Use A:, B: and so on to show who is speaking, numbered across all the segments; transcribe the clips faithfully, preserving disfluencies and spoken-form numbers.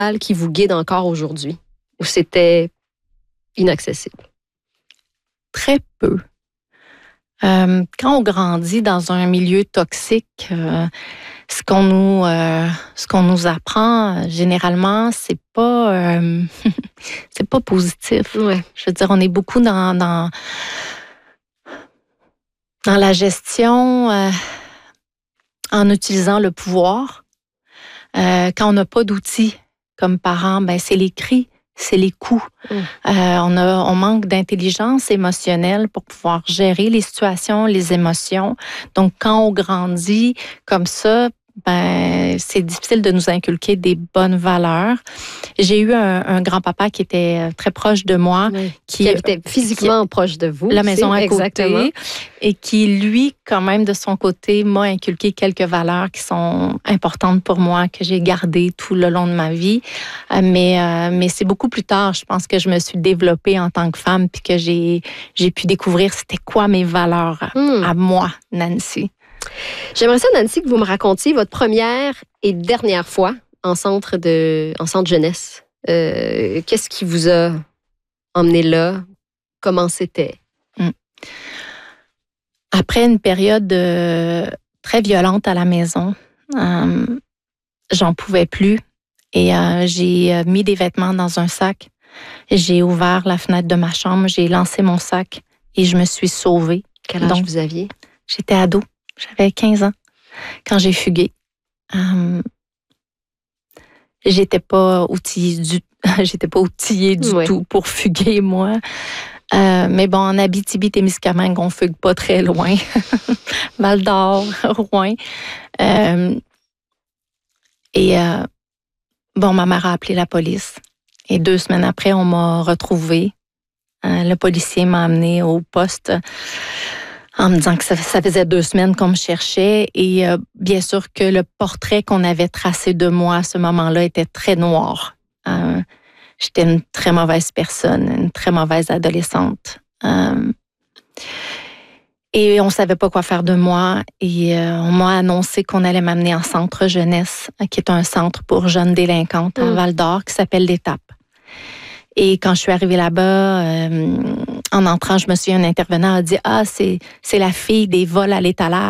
A: qui vous guide encore aujourd'hui? Ou c'était inaccessible?
B: Très peu. Euh, quand on grandit dans un milieu toxique, euh, ce qu'on nous, euh, ce qu'on nous apprend euh, généralement, c'est pas, euh, c'est pas positif.
A: Ouais.
B: Je veux dire, on est beaucoup dans dans, dans la gestion euh, en utilisant le pouvoir. Euh, quand on n'a pas d'outils comme parents, ben c'est les cris, c'est les coups.
A: Mm.
B: Euh, on, a, on manque d'intelligence émotionnelle pour pouvoir gérer les situations, les émotions. Donc, quand on grandit comme ça, ben c'est difficile de nous inculquer des bonnes valeurs. J'ai eu un, un grand-papa qui était très proche de moi.
A: Oui.
B: Qui,
A: qui habitait physiquement qui, proche de vous.
B: La maison à
A: exactement.
B: côté. Et qui, lui, quand même, de son côté, m'a inculqué quelques valeurs qui sont importantes pour moi, que j'ai gardées tout le long de ma vie. Mais, euh, mais c'est beaucoup plus tard, je pense, que je me suis développée en tant que femme puis que j'ai, j'ai pu découvrir c'était quoi mes valeurs
A: hmm.
B: à moi, Nancy.
A: J'aimerais ça, Nancy, que vous me racontiez votre première et dernière fois en centre de, en centre jeunesse. Euh, qu'est-ce qui vous a emmené là? Comment c'était?
B: Mm. Après une période euh, très violente à la maison, euh, j'en pouvais plus et euh, j'ai mis des vêtements dans un sac. J'ai ouvert la fenêtre de ma chambre, j'ai lancé mon sac et je me suis sauvée.
A: Quel âge
B: Donc,
A: vous aviez?
B: J'étais ado, j'avais quinze ans quand j'ai fugué. Euh, j'étais pas outillée du, j'étais pas outillée du
A: ouais.
B: tout pour fuguer, moi. Euh, mais bon, en Abitibi-Témiscamingue, on fugue pas très loin. Val-d'Or, Rouyn. Euh, et euh, bon, ma mère a appelé la police. Et deux semaines après, on m'a retrouvée. Euh, le policier m'a amenée au poste en me disant que ça, ça faisait deux semaines qu'on me cherchait. Et euh, bien sûr que le portrait qu'on avait tracé de moi à ce moment-là était très noir. Euh, J'étais une très mauvaise personne, une très mauvaise adolescente. Euh, et on ne savait pas quoi faire de moi. Et euh, on m'a annoncé qu'on allait m'amener en centre jeunesse, qui est un centre pour jeunes délinquantes à Val-d'Or, qui s'appelle l'Étape. Et quand je suis arrivée là-bas, euh, en entrant, je me souviens, un intervenant a dit « Ah, c'est, c'est la fille des vols à l'étalage. »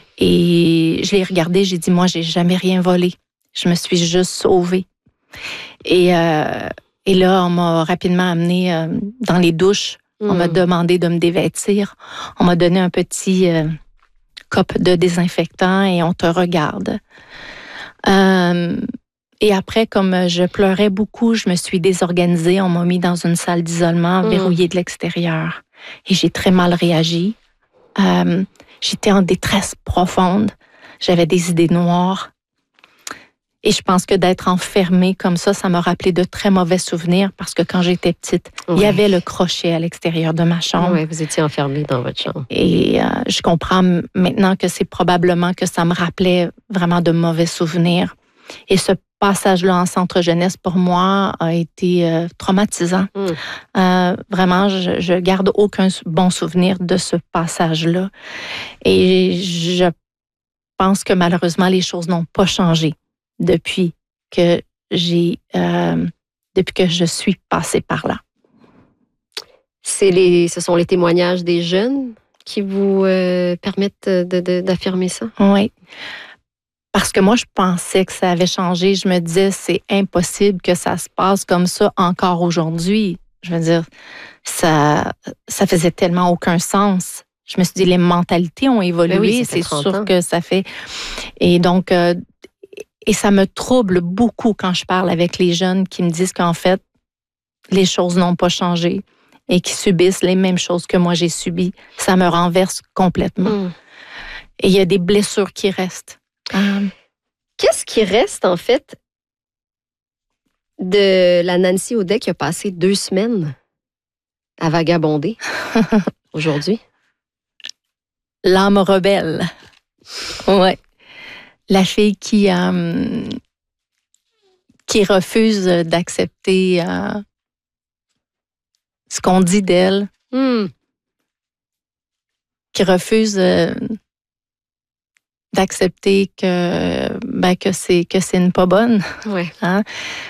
B: Et je l'ai regardée, j'ai dit « Moi, j'ai jamais rien volé. Je me suis juste sauvée. » Et, euh, et là, on m'a rapidement amenée euh, dans les douches. Mmh. On m'a demandé de me dévêtir. On m'a donné un petit euh, cop de désinfectant et on te regarde. Euh, et après, comme je pleurais beaucoup, je me suis désorganisée. On m'a mis dans une salle d'isolement, mmh. verrouillée de l'extérieur. Et j'ai très mal réagi. Euh, j'étais en détresse profonde. J'avais des idées noires. Et je pense que d'être enfermée comme ça, ça m'a rappelé de très mauvais souvenirs parce que quand j'étais petite, oui. il y avait le crochet à l'extérieur de ma chambre.
A: Oui, vous étiez enfermée dans votre chambre.
B: Et euh, je comprends maintenant que c'est probablement que ça me rappelait vraiment de mauvais souvenirs. Et ce passage-là en centre jeunesse, pour moi, a été euh, traumatisant. Mm. Euh, vraiment, je, je garde aucun bon souvenir de ce passage-là. Et je pense que malheureusement, les choses n'ont pas changé depuis que j'ai, euh, depuis que je suis passée par là.
A: C'est les, ce sont les témoignages des jeunes qui vous euh, permettent de, de, d'affirmer ça?
B: Oui. Parce que moi, je pensais que ça avait changé. Je me disais, c'est impossible que ça se passe comme ça encore aujourd'hui. Je veux dire, ça, ça faisait tellement aucun sens. Je me suis dit, les mentalités ont évolué.
A: Oui,
B: c'est sûr
A: ans.
B: que ça fait... Et donc... Euh, Et ça me trouble beaucoup quand je parle avec les jeunes qui me disent qu'en fait, les choses n'ont pas changé et qui subissent les mêmes choses que moi j'ai subies. Ça me renverse complètement. Mm. Et il y a des blessures qui restent. Um...
A: Qu'est-ce qui reste, en fait, de la Nancy Audet qui a passé deux semaines à vagabonder aujourd'hui?
B: L'âme rebelle. Ouais. La fille qui, euh, qui refuse d'accepter euh, ce qu'on dit d'elle, mm. qui refuse euh, d'accepter que, ben, que, c'est, que c'est une pas bonne.
A: Ouais.
B: Hein?